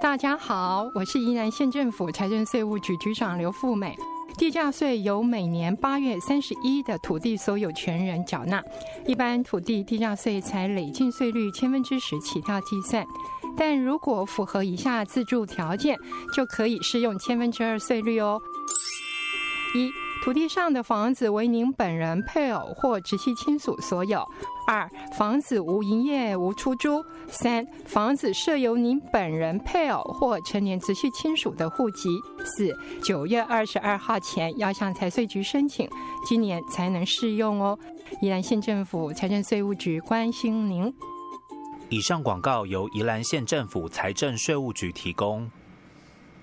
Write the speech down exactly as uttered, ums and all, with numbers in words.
大家好，我是宜兰县政府财政税务局局长刘富美。地价税由每年八月三十一的土地所有权人缴纳，一般土地地价税采累进税率千分之十起跳计算，但如果符合以下自住条件，就可以适用千分之二税率哦。一、土地上的房子为您本人、配偶或直系亲属所有；二、房子无营业、无出租；三、房子设有您本人、配偶或成年直系亲属的户籍；四、九月二十二号前要向财税局申请，今年才能适用哦。宜兰县政府财政税务局关心您。 以上广告由宜兰县政府财政税务局提供。